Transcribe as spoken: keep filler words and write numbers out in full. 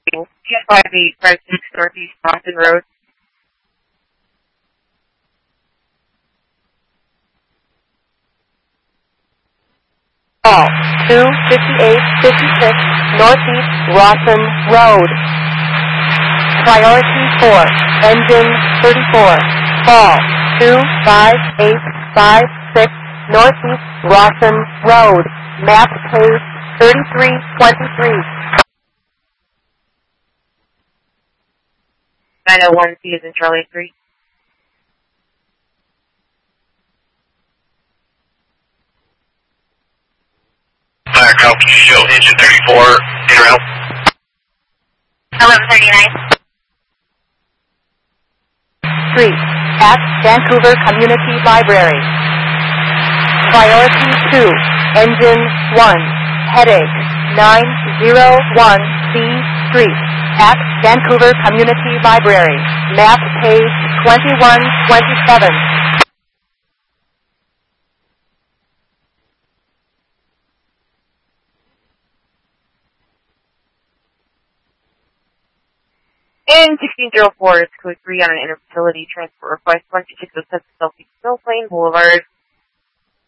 T S five eight five six Northeast Boston Road. Call two fifty-eight fifty-six Northeast Rawson Road. Priority four, engine thirty-four. Call two five eight five six Northeast Rawson Road. Map page thirty-three twenty-three. nine oh one C is in Charlie three. Fire Call, can you show engine thirty-four, in route? eleven thirty-nine. Street at Vancouver Community Library. Priority two, engine one, headache nine oh one C Street at Vancouver Community Library. Map page twenty-one twenty-seven. In sixteen oh four, it's code three on an interfacility transport request, one two six oh seven Southeast Snowplain Boulevard.